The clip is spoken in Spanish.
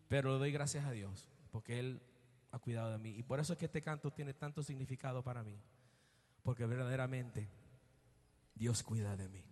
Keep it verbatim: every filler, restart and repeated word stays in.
Pero le doy gracias a Dios porque Él ha cuidado de mí. Y por eso es que este canto tiene tanto significado para mí, porque verdaderamente Dios cuida de mí.